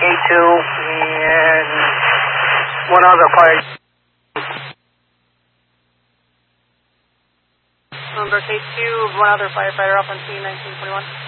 K2 and one other fire. Number K2, one other firefighter up on scene, 1921.